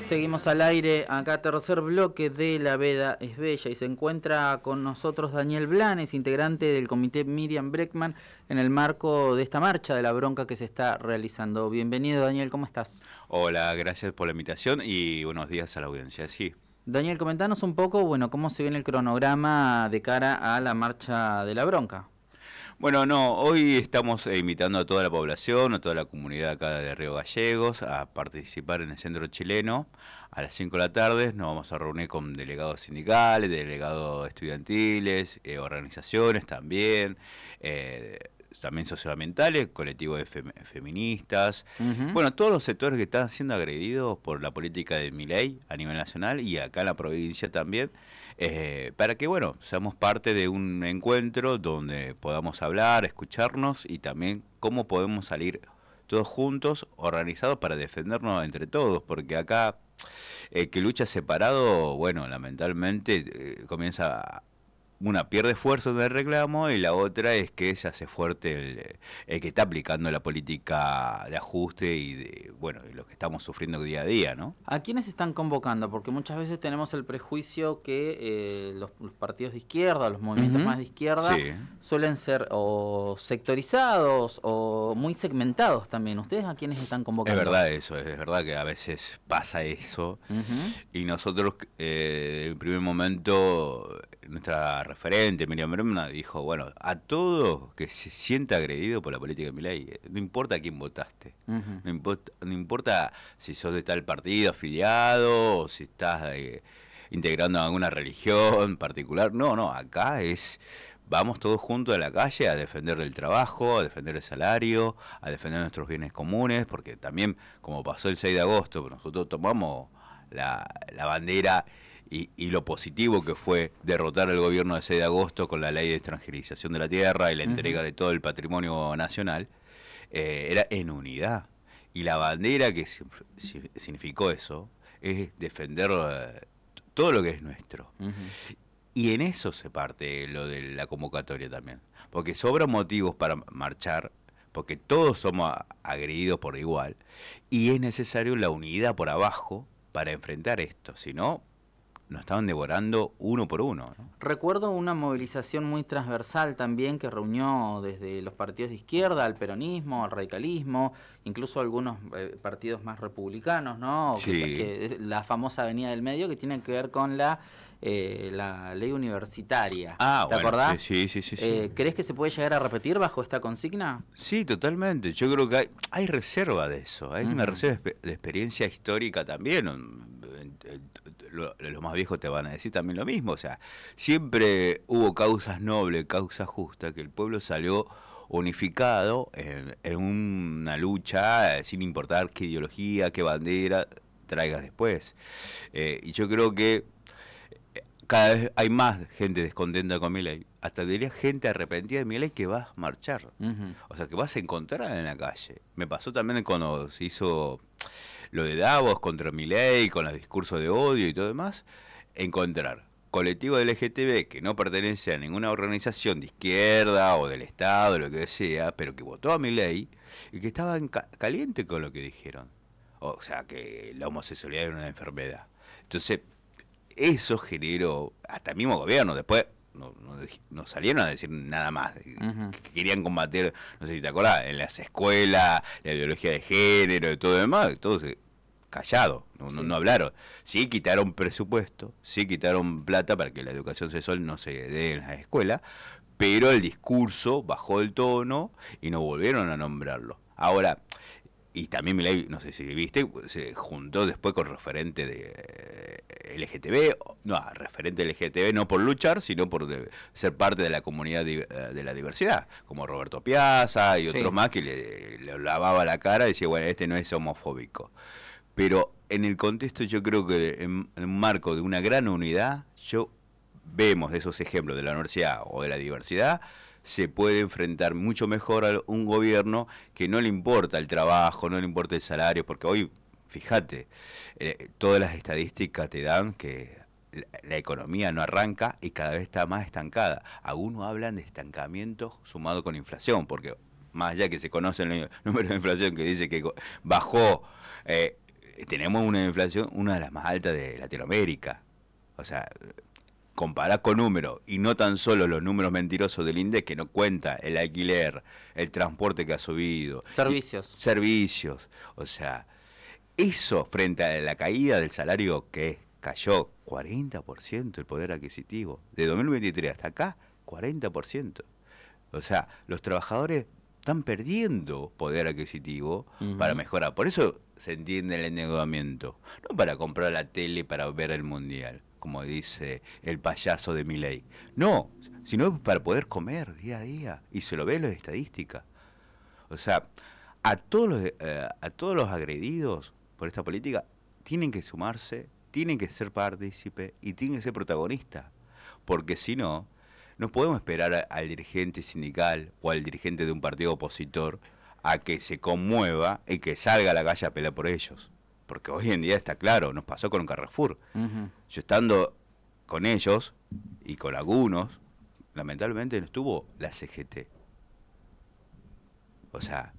Seguimos al aire, acá tercer bloque de La Veda es Bella y se encuentra con nosotros Daniel Blanes, integrante del comité Miriam Bregman, en el marco de esta marcha de la bronca que se está realizando. Bienvenido, Daniel, ¿cómo estás? Hola, gracias por la invitación y buenos días a la audiencia. Sí. Daniel, comentanos un poco, bueno, cómo se viene el cronograma de cara a la marcha de la bronca. Bueno, no, hoy estamos invitando a toda la población, a toda la comunidad acá de Río Gallegos a participar en el centro chileno a las 5 de la tarde. Nos vamos a reunir con delegados sindicales, delegados estudiantiles, organizaciones también, también socioambientales, colectivos de feministas. Bueno, todos los sectores que están siendo agredidos por la política de Milei a nivel nacional y acá en la provincia también, para que, bueno, seamos parte de un encuentro donde podamos hablar, escucharnos y también cómo podemos salir todos juntos, organizados para defendernos entre todos, porque acá el que lucha separado, bueno, lamentablemente comienza una pierde fuerza en el reclamo y la otra es que se hace fuerte el que está aplicando la política de ajuste y de, bueno, y lo que estamos sufriendo día a día, ¿no? ¿A quiénes están convocando? Porque muchas veces tenemos el prejuicio que los partidos de izquierda, los movimientos más de izquierda, Sí. suelen ser o sectorizados o muy segmentados también. ¿Ustedes a quiénes están convocando? Es verdad eso, es verdad que a veces pasa eso y nosotros en primer momento nuestra referente Miriam Bregman dijo, bueno, a todo que se sienta agredido por la política de Milei, no importa a quién votaste, no importa si sos de tal partido afiliado o si estás integrando a alguna religión particular, no, acá es... Vamos todos juntos a la calle a defender el trabajo, a defender el salario, a defender nuestros bienes comunes, porque también, como pasó el 6 de agosto, nosotros tomamos la bandera y lo positivo que fue derrotar al gobierno del 6 de agosto con la ley de extranjerización de la tierra y la entrega de todo el patrimonio nacional, era en unidad. Y la bandera que significó eso es defender todo lo que es nuestro. Y en eso se parte lo de la convocatoria también. Porque sobran motivos para marchar, porque todos somos agredidos por igual, y es necesario la unidad por abajo para enfrentar esto. Si no, nos estaban devorando uno por uno, ¿no? Recuerdo una movilización muy transversal también que reunió desde los partidos de izquierda al peronismo, al radicalismo, incluso algunos partidos más republicanos, ¿no? Sí. Que la famosa Avenida del Medio, que tiene que ver con la ley universitaria. Ah, ¿Te bueno, acordás? sí. ¿Crees que se puede llegar a repetir bajo esta consigna? Sí, totalmente. Yo creo que hay reserva de eso. Hay una reserva de experiencia histórica también. Los más viejos te van a decir también lo mismo. O sea, siempre hubo causas nobles, causas justas, que el pueblo salió unificado en una lucha sin importar qué ideología, qué bandera traigas después. Y yo creo que cada vez hay más gente descontenta con Milei, hasta diría gente arrepentida de Milei que va a marchar. O sea, que vas a encontrar en la calle. Me pasó también cuando se hizo lo de Davos contra Milei, con los discursos de odio y todo demás, encontrar colectivo LGTB que no pertenece a ninguna organización de izquierda o del Estado, lo que sea, pero que votó a Milei y que estaban caliente con lo que dijeron. O sea, que la homosexualidad era una enfermedad. Entonces, eso generó, hasta el mismo gobierno, después no salieron a decir nada más, que querían combatir, no sé si te acordás, en las escuelas, la ideología de género y todo demás, todos callados, no hablaron. Sí quitaron presupuesto, sí quitaron plata para que la educación sexual no se dé en las escuelas, pero el discurso bajó el tono y no volvieron a nombrarlo. Ahora, y también Milei, no sé si viste, se juntó después con referente de LGTB, referente LGTB no por luchar, sino por ser parte de la comunidad de la diversidad, como Roberto Piazza y otros más que le lavaba la cara y decía, bueno, este no es homofóbico. Pero en el contexto yo creo que en un marco de una gran unidad, vemos esos ejemplos de la universidad o de la diversidad, se puede enfrentar mucho mejor a un gobierno que no le importa el trabajo, no le importa el salario, porque hoy, fíjate, todas las estadísticas te dan que la economía no arranca y cada vez está más estancada. Algunos hablan de estancamiento sumado con inflación, porque más allá que se conoce el número de inflación que dice que bajó, tenemos una inflación, una de las más altas de Latinoamérica. O sea, comparás con números, y no tan solo los números mentirosos del INDEC, que no cuenta el alquiler, el transporte que ha subido. Servicios. O sea, eso frente a la caída del salario que cayó 40% el poder adquisitivo. De 2023 hasta acá, 40%. O sea, los trabajadores están perdiendo poder adquisitivo para mejorar. Por eso se entiende el endeudamiento. No para comprar la tele para ver el mundial, como dice el payaso de Milei. No, sino para poder comer día a día. Y se lo ve en las estadísticas. O sea, a todos los agredidos por esta política tienen que sumarse, tienen que ser partícipes y tienen que ser protagonistas. Porque si no, no podemos esperar al dirigente sindical o al dirigente de un partido opositor a que se conmueva y que salga a la calle a pelear por ellos. Porque hoy en día está claro, nos pasó con Carrefour. Yo estando con ellos y con algunos, lamentablemente no estuvo la CGT. O sea,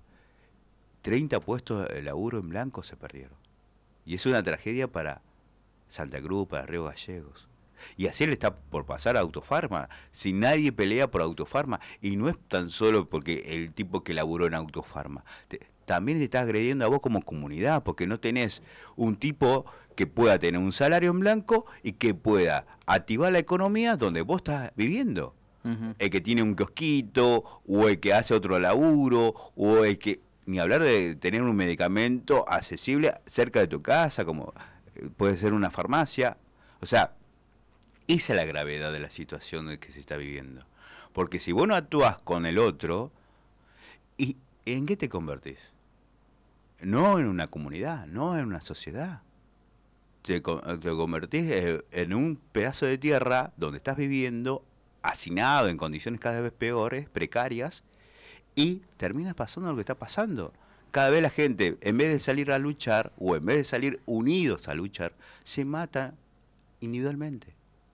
30 puestos de laburo en blanco se perdieron. Y es una tragedia para Santa Cruz, para Río Gallegos. Y así le está por pasar a Autofarma. Si nadie pelea por Autofarma, y no es tan solo porque el tipo que laburó en Autofarma, también te está agrediendo a vos como comunidad, porque no tenés un tipo que pueda tener un salario en blanco y que pueda activar la economía donde vos estás viviendo. El que tiene un kiosquito, o el que hace otro laburo, o el que, ni hablar de tener un medicamento accesible cerca de tu casa, como puede ser una farmacia. O sea, esa es la gravedad de la situación que se está viviendo. Porque si vos no actúas con el otro, ¿y en qué te convertís? No en una comunidad, no en una sociedad. Te convertís en un pedazo de tierra donde estás viviendo, hacinado en condiciones cada vez peores, precarias, y termina pasando lo que está pasando. Cada vez la gente, en vez de salir a luchar, o en vez de salir unidos a luchar, se matan individualmente.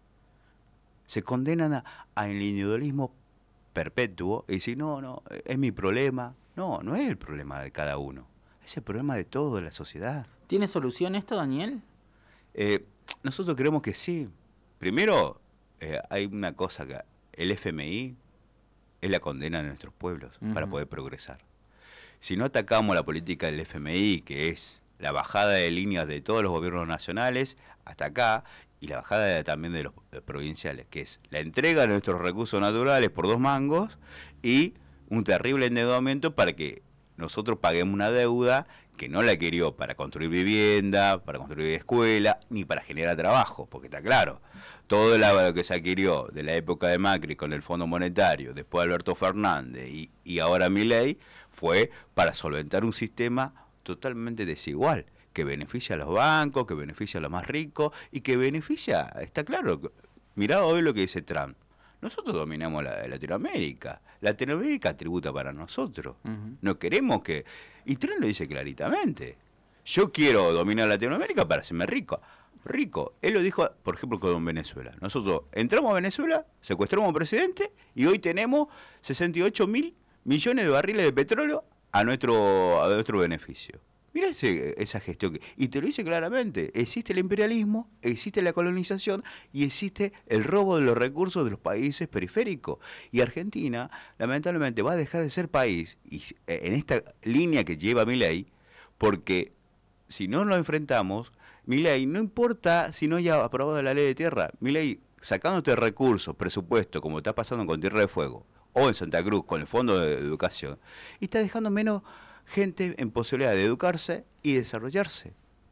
Se condenan al individualismo perpetuo y decir, no, es mi problema. No, no es el problema de cada uno, es el problema de toda la sociedad. ¿Tiene solución esto, Daniel? Nosotros creemos que sí. Primero, hay una cosa que el FMI es la condena de nuestros pueblos para poder progresar. Si no atacamos la política del FMI, que es la bajada de líneas de todos los gobiernos nacionales hasta acá, y la bajada también de los provinciales, que es la entrega de nuestros recursos naturales por 2 mangos y un terrible endeudamiento para que nosotros paguemos una deuda que no la querió para construir vivienda, para construir escuela, ni para generar trabajo, porque está claro, todo lo que se adquirió de la época de Macri con el Fondo Monetario, después Alberto Fernández y ahora Milei, fue para solventar un sistema totalmente desigual, que beneficia a los bancos, que beneficia a los más ricos y que beneficia, está claro, mirá hoy lo que dice Trump. Nosotros dominamos Latinoamérica. Latinoamérica tributa para nosotros. No queremos que... Y Trump lo dice claritamente. Yo quiero dominar Latinoamérica para hacerme rico. Él lo dijo, por ejemplo, con Venezuela. Nosotros entramos a Venezuela, secuestramos a un presidente y hoy tenemos 68 mil millones de barriles de petróleo a nuestro beneficio. Mira esa gestión. Y te lo dice claramente. Existe el imperialismo, existe la colonización y existe el robo de los recursos de los países periféricos. Y Argentina, lamentablemente, va a dejar de ser país y en esta línea que lleva Milei, porque si no nos enfrentamos, Milei, no importa si no haya aprobado la ley de tierra, Milei, sacándote recursos, presupuesto, como está pasando con Tierra de Fuego, o en Santa Cruz con el Fondo de Educación, y está dejando menos gente en posibilidad de educarse y desarrollarse.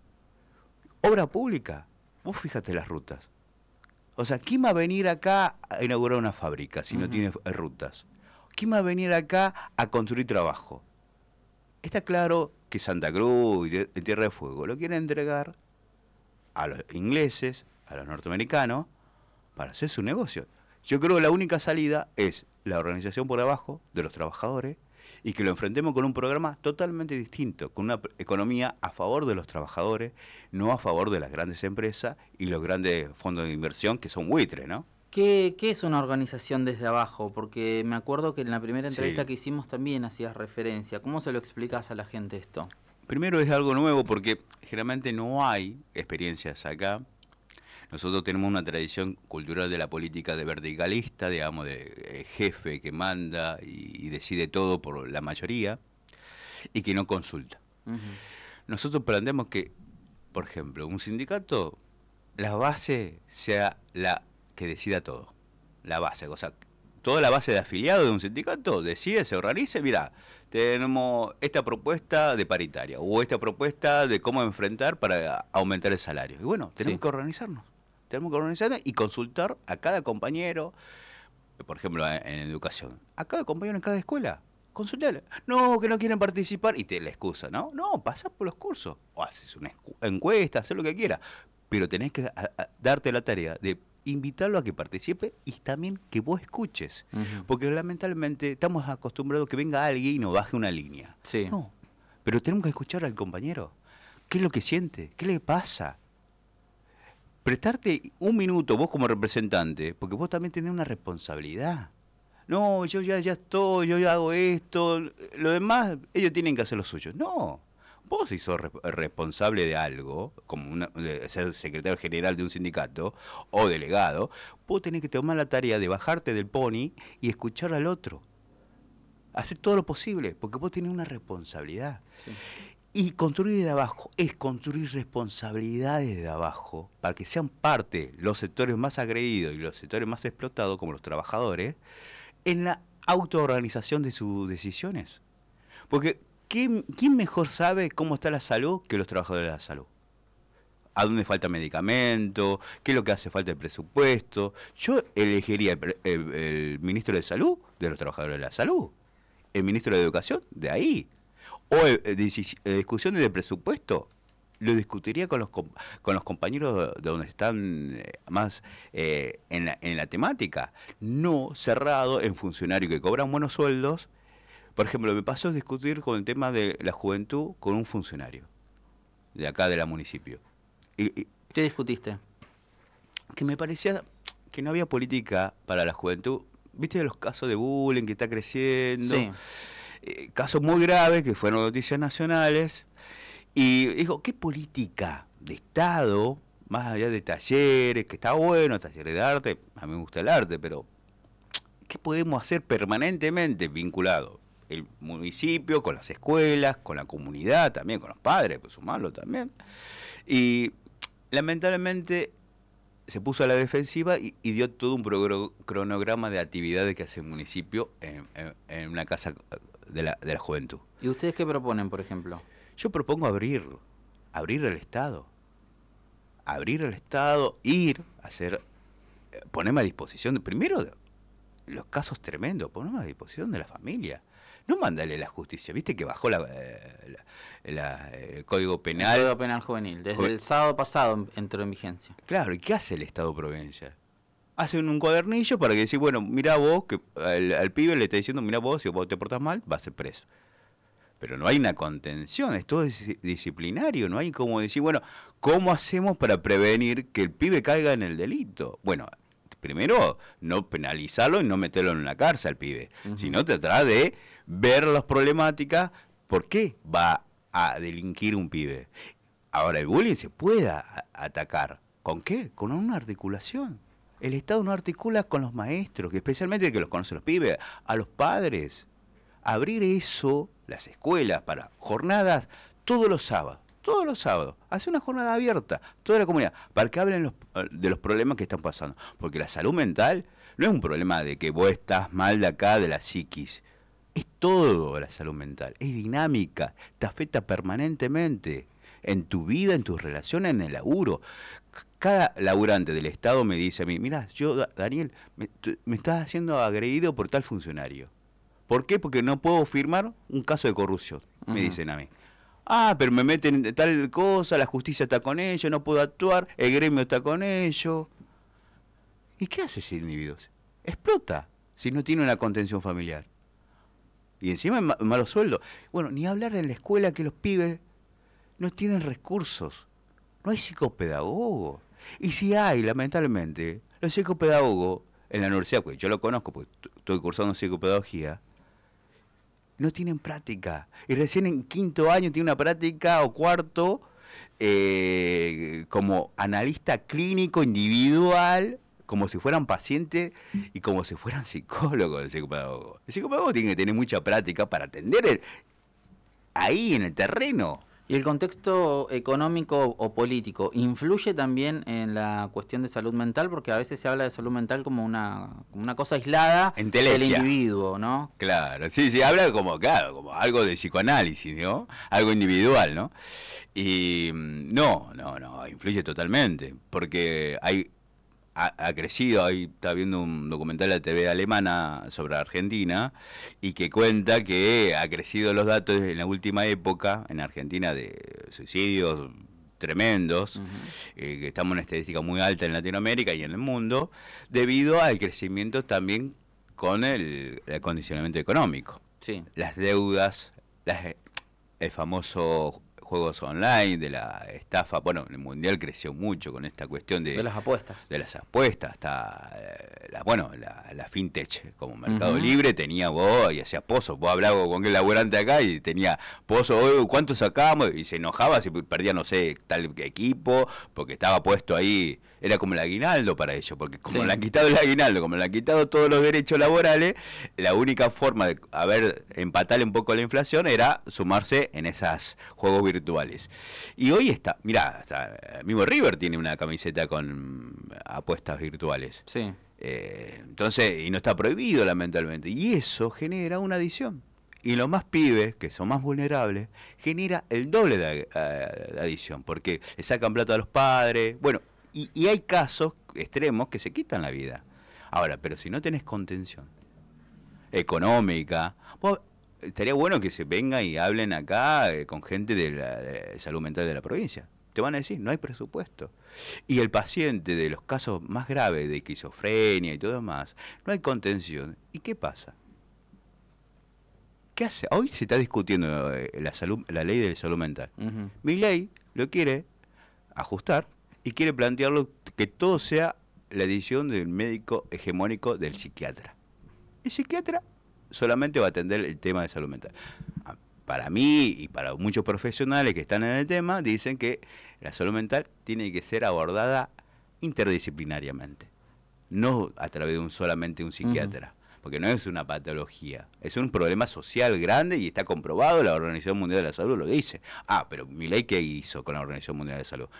Obra pública, vos fíjate las rutas. O sea, ¿quién va a venir acá a inaugurar una fábrica si no tiene rutas? ¿Quién va a venir acá a construir trabajo? Está claro que Santa Cruz y Tierra de Fuego lo quieren entregar a los ingleses, a los norteamericanos, para hacer su negocio. Yo creo que la única salida es la organización por abajo de los trabajadores y que lo enfrentemos con un programa totalmente distinto, con una economía a favor de los trabajadores, no a favor de las grandes empresas y los grandes fondos de inversión que son buitres, ¿no? ¿Qué es una organización desde abajo? Porque me acuerdo que en la primera entrevista que hicimos también hacías referencia. ¿Cómo se lo explicás a la gente esto? Primero es algo nuevo porque generalmente no hay experiencias acá. Nosotros tenemos una tradición cultural de la política de verticalista, digamos, de jefe que manda y decide todo por la mayoría y que no consulta. Ujú. Nosotros planteamos que, por ejemplo, un sindicato, la base sea la que decida todo. La base, o sea, toda la base de afiliados de un sindicato decide, se organice, mira, tenemos esta propuesta de paritaria o esta propuesta de cómo enfrentar para aumentar el salario. Y bueno, tenemos Sí. que organizarnos. Tenemos que organizarnos y consultar a cada compañero, por ejemplo, en educación, a cada compañero en cada escuela. Consultarle. No, que no quieren participar y te la excusa, ¿no? No, pasa por los cursos. O haces una encuesta, haces lo que quieras. Pero tenés que darte la tarea de invitarlo a que participe y también que vos escuches. Ujú. Porque lamentablemente estamos acostumbrados a que venga alguien y nos baje una línea. Sí. No, pero tenemos que escuchar al compañero. ¿Qué es lo que siente? ¿Qué le pasa? Prestarte un minuto vos como representante, porque vos también tenés una responsabilidad. No, yo ya estoy, yo ya hago esto, lo demás, ellos tienen que hacer lo suyo. No, vos si sos responsable de algo, como de ser secretario general de un sindicato o delegado, vos tenés que tomar la tarea de bajarte del pony y escuchar al otro. Hacer todo lo posible, porque vos tenés una responsabilidad. Sí. Y construir de abajo es construir responsabilidades de abajo para que sean parte los sectores más agredidos y los sectores más explotados, como los trabajadores, en la autoorganización de sus decisiones. Porque ¿quién mejor sabe cómo está la salud que los trabajadores de la salud? ¿A dónde falta medicamento? ¿Qué es lo que hace falta el presupuesto? Yo elegiría el ministro de Salud de los trabajadores de la salud, el ministro de Educación de ahí. O discusiones de presupuesto, lo discutiría con los compañeros de donde están más en la temática, no cerrado en funcionarios que cobran buenos sueldos. Por ejemplo, me pasó a discutir con el tema de la juventud con un funcionario de acá de la municipio. Y ¿Qué discutiste? que me parecía que no había política para la juventud. ¿Viste los casos de bullying que está creciendo? Sí. Casos muy graves que fueron noticias nacionales. Y dijo, ¿qué política de Estado, más allá de talleres, que está bueno, talleres de arte, a mí me gusta el arte, pero ¿qué podemos hacer permanentemente vinculado? El municipio, con las escuelas, con la comunidad también, con los padres, pues sumarlo también. Y lamentablemente se puso a la defensiva y dio todo un cronograma de actividades que hace el municipio en una casa de la juventud. ¿Y ustedes qué proponen, por ejemplo? Yo propongo abrir el Estado, ir a hacer, ponerme a disposición, primero los casos tremendos, ponerme a disposición de la familia, no mandarle la justicia, viste que bajó el Código Penal. El Código Penal Juvenil, desde el sábado pasado entró en vigencia. Claro, ¿y qué hace el Estado provincial? Hacen un cuadernillo para que decir, bueno, mirá vos, que al pibe le está diciendo, mirá vos, si vos te portás mal, vas a ser preso. Pero no hay una contención, es todo disciplinario, no hay como decir, bueno, ¿cómo hacemos para prevenir que el pibe caiga en el delito? Bueno, primero, no penalizarlo y no meterlo en la cárcel al pibe, sino tratar de ver las problemáticas, ¿por qué va a delinquir un pibe? Ahora, el bullying se puede atacar, ¿con qué? Con una articulación. El Estado no articula con los maestros, que especialmente que los conocen los pibes, a los padres. Abrir eso, las escuelas, para jornadas todos los sábados, hacer una jornada abierta, toda la comunidad, para que hablen de los problemas que están pasando. Porque la salud mental no es un problema de que vos estás mal de acá, de la psiquis. Es todo la salud mental, es dinámica, te afecta permanentemente en tu vida, en tus relaciones, en el laburo. Cada laburante del Estado me dice a mí, mirá, yo, Daniel, me estás haciendo agredido por tal funcionario. ¿Por qué? Porque no puedo firmar un caso de corrupción, me dicen a mí. Ah, pero me meten en tal cosa, la justicia está con ellos, no puedo actuar, el gremio está con ellos. ¿Y qué hace ese individuo? Explota si no tiene una contención familiar. Y encima malos sueldos. Bueno, ni hablar en la escuela que los pibes no tienen recursos. No hay psicopedagogos. Y si hay, lamentablemente, los psicopedagogos en la universidad, porque yo lo conozco porque estoy cursando psicopedagogía, no tienen práctica. Y recién en quinto año tiene una práctica o cuarto como analista clínico individual, como si fueran pacientes y como si fueran psicólogos el psicopedagogo. El psicopedagogo tiene que tener mucha práctica para atender ahí en el terreno. ¿Y el contexto económico o político influye también en la cuestión de salud mental? Porque a veces se habla de salud mental como una cosa aislada del individuo, ¿no? Claro, sí, habla como algo de psicoanálisis, ¿no? Algo individual, ¿no? Y no, influye totalmente, porque ha crecido, ahí está viendo un documental de la TV alemana sobre Argentina y que cuenta que ha crecido los datos en la última época en Argentina de suicidios tremendos, que estamos en una estadística muy alta en Latinoamérica y en el mundo, debido al crecimiento también con el acondicionamiento económico. Sí. Las deudas, el famoso juegos online, de la estafa. Bueno, el mundial creció mucho con esta cuestión de las apuestas. De las apuestas, hasta la fintech, como Mercado Libre, tenía vos y hacías pozos. Vos hablabas con el laburante acá y tenía pozos, ¿cuánto sacábamos? Y se enojaba si perdía, no sé, tal equipo, porque estaba puesto ahí. Era como el aguinaldo para ellos, porque como le han quitado el aguinaldo, como le han quitado todos los derechos laborales, la única forma de empatarle un poco la inflación era sumarse en esos juegos virtuales. Y hoy está, mirá, mismo River tiene una camiseta con apuestas virtuales. Sí. Entonces, y no está prohibido lamentablemente. Y eso genera una adicción. Y los más pibes, que son más vulnerables, genera el doble de adicción, porque le sacan plata a los padres. Bueno, y hay casos extremos que se quitan la vida. Ahora, pero si no tenés contención económica, estaría bueno que se venga y hablen acá con gente de salud mental de la provincia. Te van a decir, no hay presupuesto. Y el paciente de los casos más graves de esquizofrenia y todo demás, no hay contención. ¿Y qué pasa? ¿Qué hace? Hoy se está discutiendo la ley de salud mental. Milei lo quiere ajustar y quiere plantearlo que todo sea la decisión del médico hegemónico del psiquiatra. El psiquiatra solamente va a atender el tema de salud mental. Para mí y para muchos profesionales que están en el tema, dicen que la salud mental tiene que ser abordada interdisciplinariamente, no a través de solamente un psiquiatra, porque no es una patología, es un problema social grande y está comprobado, la Organización Mundial de la Salud lo dice. Pero Milei, ¿qué hizo con la Organización Mundial de la Salud?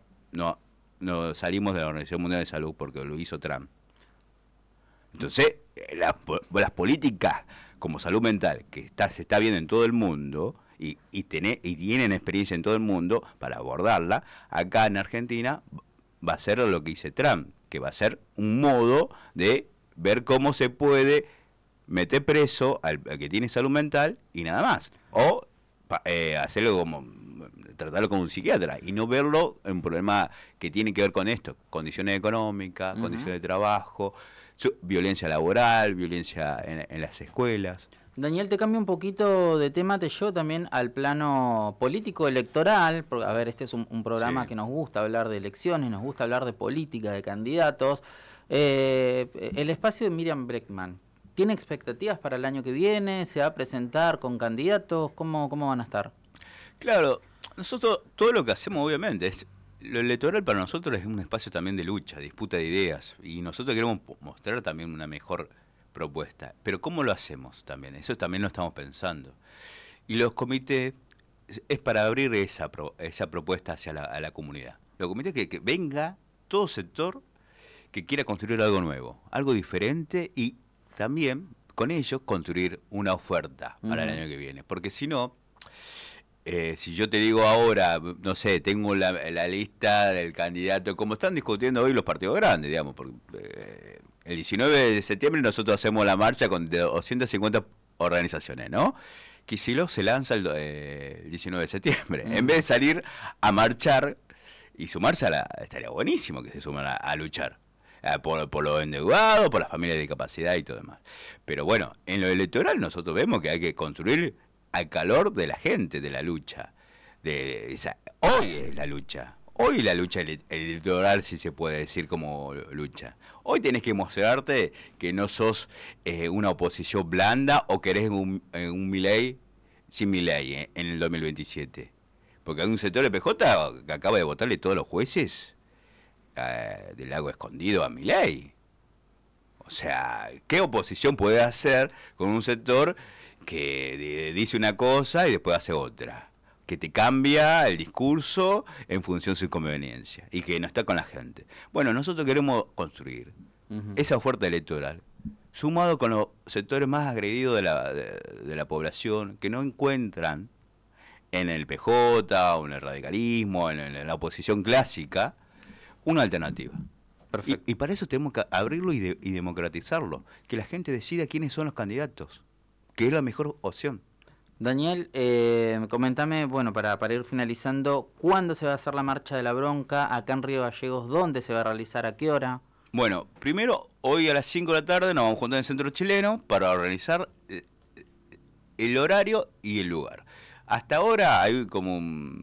No salimos de la Organización Mundial de Salud porque lo hizo Trump. Entonces, las políticas como salud mental que se está viendo en todo el mundo y tienen experiencia en todo el mundo para abordarla, acá en Argentina va a ser lo que dice Trump, que va a ser un modo de ver cómo se puede meter preso al que tiene salud mental y nada más. O hacerlo tratarlo como un psiquiatra y no verlo en un problema que tiene que ver con esto, condiciones económicas, condiciones de trabajo, violencia laboral, violencia en las escuelas. Daniel, te cambio un poquito de tema, te llevo también al plano político electoral, porque, a ver, este es un programa que nos gusta hablar de elecciones, nos gusta hablar de política, de candidatos. El espacio de Miriam Bregman, ¿tiene expectativas para el año que viene? ¿Se va a presentar con candidatos? ¿Cómo van a estar? Claro, nosotros todo lo que hacemos obviamente lo electoral para nosotros es un espacio también de lucha, disputa de ideas, y nosotros queremos mostrar también una mejor propuesta. Pero ¿cómo lo hacemos también? Eso también lo estamos pensando. Y los comités es para abrir esa propuesta hacia la comunidad. Los comités que venga todo sector que quiera construir algo nuevo, algo diferente y también con ellos construir una oferta para el año que viene. Porque si no, si yo te digo ahora, no sé, tengo la lista del candidato, como están discutiendo hoy los partidos grandes, digamos, porque el 19 de septiembre nosotros hacemos la marcha con 250 organizaciones, ¿no? Kicillof se lanza el 19 de septiembre. En vez de salir a marchar y sumarse estaría buenísimo que se sumen a luchar. Por los endeudados, por las familias de discapacidad y todo demás. Pero bueno, en lo electoral nosotros vemos que hay que construir al calor de la gente, de la lucha. Hoy es la lucha. Hoy la lucha electoral, si se puede decir como lucha. Hoy tenés que mostrarte que no sos una oposición blanda o que eres un Milei sin Milei en el 2027. Porque hay un sector de PJ que acaba de votarle todos los jueces del Lago Escondido a Milei. O sea, ¿qué oposición puede hacer con un sector que dice una cosa y después hace otra? Que te cambia el discurso en función de su conveniencia y que no está con la gente. Bueno, nosotros queremos construir esa oferta electoral, sumado con los sectores más agredidos de la población, que no encuentran en el PJ o en el radicalismo, en la oposición clásica, una alternativa. Y para eso tenemos que abrirlo y democratizarlo, que la gente decida quiénes son los candidatos, que es la mejor opción. Daniel, comentame, bueno, para ir finalizando, ¿cuándo se va a hacer la marcha de la bronca acá en Río Gallegos? ¿Dónde se va a realizar? ¿A qué hora? Bueno, primero, hoy a las 5 de la tarde nos vamos a juntar en el Centro Chileno para organizar el horario y el lugar. Hasta ahora hay como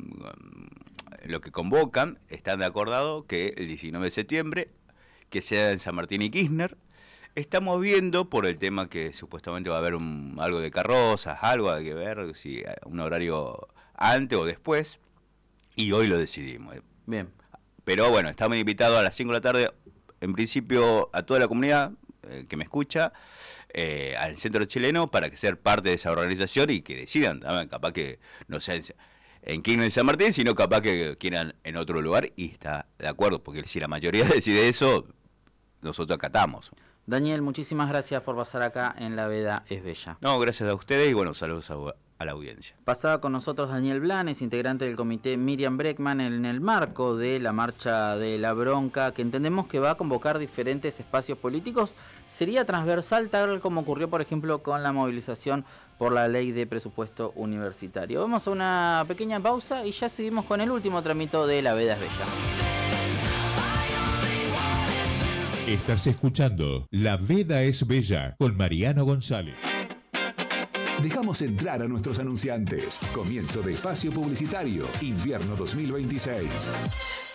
lo que convocan, están de acordado que el 19 de septiembre, que sea en San Martín y Kirchner. Estamos viendo por el tema que supuestamente va a haber algo de carrozas, algo hay que ver, si un horario antes o después, y hoy lo decidimos. Bien. Pero bueno, estamos invitados a las 5 de la tarde, en principio a toda la comunidad que me escucha, al Centro Chileno, para que sean parte de esa organización y que decidan, ¿saben? Capaz que no sea en Kirchner y San Martín, sino capaz que quieran en otro lugar, y está de acuerdo, porque si la mayoría decide eso, nosotros acatamos. Daniel, muchísimas gracias por pasar acá en La Veda es Bella. No, gracias a ustedes y bueno, saludos a la audiencia. Pasaba con nosotros Daniel Blanes, integrante del comité Miriam Bregman, en el marco de la marcha de la bronca, que entendemos que va a convocar diferentes espacios políticos. Sería transversal, tal como ocurrió, por ejemplo, con la movilización por la ley de presupuesto universitario. Vamos a una pequeña pausa y ya seguimos con el último tramito de La Veda es Bella. Estás escuchando La Veda es Bella con Mariano González. Dejamos entrar a nuestros anunciantes. Comienzo de espacio publicitario, invierno 2026.